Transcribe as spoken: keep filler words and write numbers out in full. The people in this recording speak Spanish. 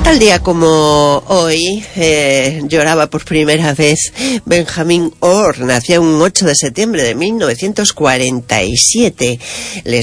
Tal día como hoy eh, lloraba por primera vez Benjamin Orr. Nació un ocho de septiembre de mil novecientos cuarenta y siete. Les